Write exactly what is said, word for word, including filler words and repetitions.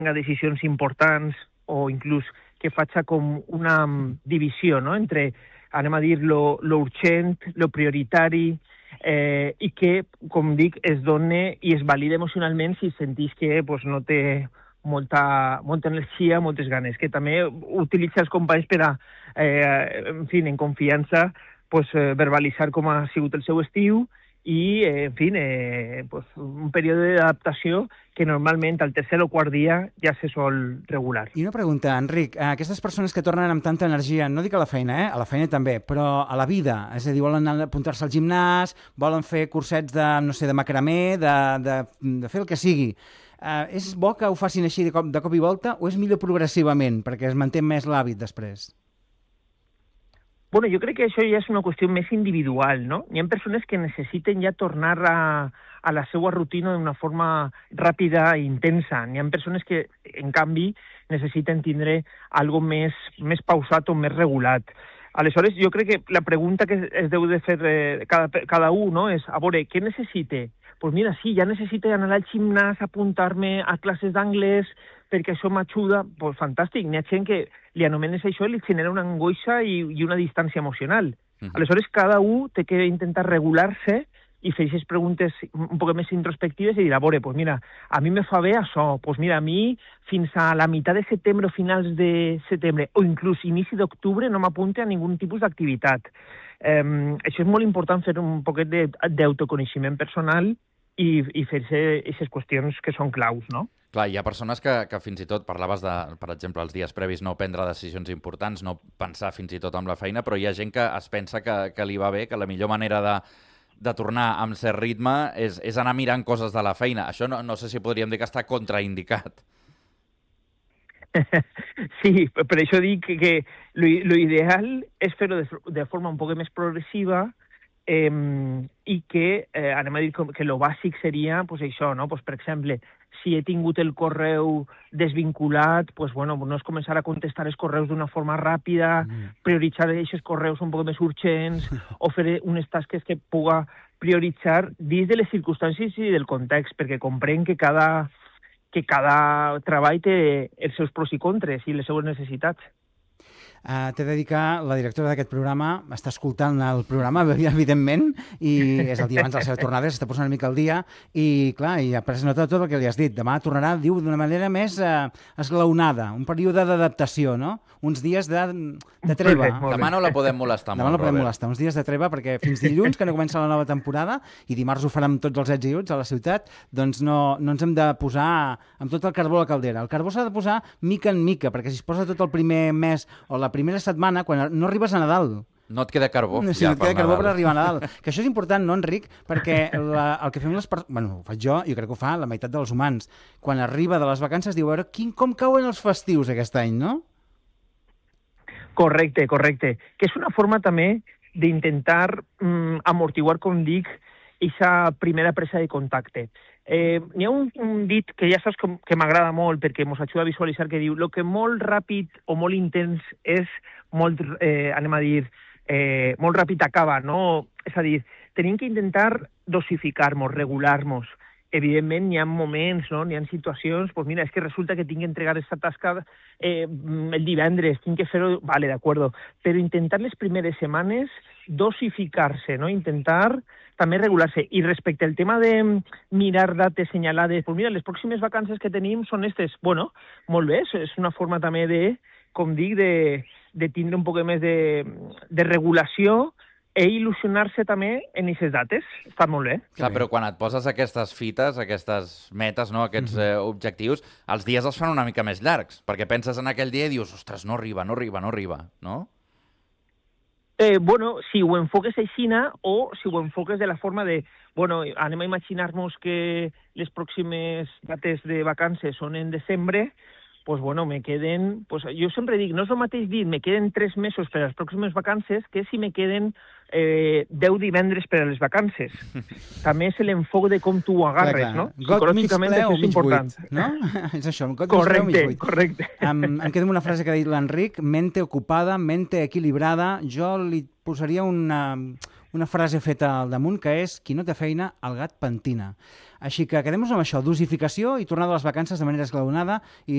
prenga decisions importants o inclús que faci com una divisió, no?, entre, anem a dir, lo, lo urgent, lo prioritari, eh, i que, com dic, es done i es valida emocionalment si sentís que pues, no té molta, molta energia, moltes ganes, que també utilitza els companys per a, eh, en fi, en confiança, pues, eh, verbalitzar com ha sigut el seu estiu i, eh, en fi, eh, pues, un període d'adaptació que normalment al tercer o quart dia ja se sol regular. I una pregunta, Enric, aquestes persones que tornen amb tanta energia, no dic a la feina, eh? A la feina també, però a la vida, és a dir, volen apuntar-se al gimnàs, volen fer cursets de, no sé, de macramé, de, de, de fer el que sigui. Uh, és bo que ho facin així de cop, de cop i volta o és millor progressivament perquè es manté més l'hàbit després? Bueno, jo crec que això ja és una qüestió més individual, no? Hi ha persones que necessiten ja tornar a, a la seva rutina d'una forma ràpida i intensa. Hi ha persones que, en canvi, necessiten tindre algo més, més pausat o més regulat. Aleshores, jo crec que la pregunta que es deu de fer eh, cada, cada un, no?, és, a veure, què necessite? Pues mira, sí, ja necessito anar al gimnàs, apuntar-me a classes d'anglès, perquè això m'ajuda, pues fantàstic. N'hi ha gent que li anomenes això i li genera una angoixa i, i una distància emocional. Uh-huh. Aleshores, cada un té que intentar regular-se i fer aquestes preguntes un poc més introspectives i dir, a veure, pues mira, a mi me fa bé això, pues mira, a mi fins a la meitat de setembre o finals de setembre, o inclús inici d'octubre, no m'apunte a ningun tipus d'activitat. Eh, això és molt important, fer un poquet d'autoconeixement personal i, i fer-se aquestes qüestions que són claus, no? Clar, hi ha persones que, que fins i tot, parlaves de, per exemple, els dies previs no prendre decisions importants, no pensar fins i tot amb la feina, però hi ha gent que es pensa que, que li va bé, que la millor manera de, de tornar amb cert ritme és, és anar mirant coses de la feina. Això no, no sé si podríem dir que està contraindicat. Sí, per això dic que, que lo, lo ideal és fer-ho de, de forma un poc més progressiva, eh, i que, eh, anem a dir que lo bàsic seria pues, això, no? Pues, per exemple, si he tingut el correu desvinculat, pues, bueno, no és començar a contestar els correus d'una forma ràpida, mm. prioritzar aquests correus un poc més urgents, o fer unes tasques que puga prioritzar dins de les circumstàncies i del context, perquè comprenc que cada, que cada treball té els seus pros i contres i les seues necessitats. Uh, T'he de dir que la directora d'aquest programa està escoltant el programa, evidentment, i és el dia abans de la seva tornada, s'està posant una mica al dia, i clar, i ha pres nota de tot el que li has dit. Demà tornarà, diu, d'una manera més uh, esglaonada, un període d'adaptació, no? Uns dies de, de treva. Demà no la podem molestar Demà molt, no la podem Robert. molestar, uns dies de treva, perquè fins dilluns, que no comença la nova temporada, i dimarts ho farem tots els ets i uts a la ciutat, doncs no, no ens hem de posar amb tot el carbó a la caldera. El carbó s'ha de posar mica en mica, perquè si es posa tot el primer mes o la primera setmana, quan no arribes a Nadal. No et queda carbó. Sí, ja no et queda carbó per arribar a Nadal. Que això és important, no, Enric? Perquè la, el que fem les persones... Bueno, ho faig jo, jo crec que ho fa la meitat dels humans. Quan arriba de les vacances diu, a veure, quin, com cauen els festius aquest any, no? Correcte, correcte. Que és una forma també d'intentar mm, amortiguar, com dic, aquesta primera presa de contacte. Eh, N'hi ha un, un dit que ja saps que, que m'agrada molt perquè ens ajuda a visualitzar, que diu lo que molt ràpid o molt intens és molt, eh, anem a dir, eh, molt ràpid acaba, no? És a dir, tenim que intentar dosificar-nos, regular-nos. Evidentment, n'hi ha moments, no? N'hi ha situacions, doncs mira, és que resulta que tinc que entregar aquesta tasca eh, el divendres, tinc que fer-ho, vale, d'acord, però intentar les primeres setmanes dosificar-se, no? Intentar també regular-se. I respecte al tema de mirar dates senyalades, doncs mira, les pròximes vacances que tenim són aquestes. Bueno, molt bé, és una forma també de, com dic, de, de tindre un poc més de, de regulació i il·lusionar-se també en aquestes dates. Està molt bé. Clar, però quan et poses aquestes fites, aquestes metes, no? Aquests eh, objectius, els dies es fan una mica més llargs, perquè penses en aquell dia i dius, ostres, no arriba, no arriba, no arriba, no? Eh, bueno, si ho enfoques aixina o si ho enfoques de la forma de, bueno, anem a imaginar-nos que les pròximes dates de vacances són en desembre, pues bueno, me queden, pues jo sempre dic, no és el mateix dir, me queden tres mesos per a les pròximes vacances que si me queden eh, deu divendres per a les vacances. També és l'enfoc de com tu ho agarres, clar, clar. No? Got mig ple o mig buit, no? És això, got mig ple o mig buit. Correcte, correcte. Em, em quedo amb una frase que ha dit l'Enric, mente ocupada, mente equilibrada. Jo li posaria una, una frase feta al damunt, que és, qui no té feina, el gat pentina. Així que quedem-nos amb això, dosificació i tornada a les vacances de manera esglaonada i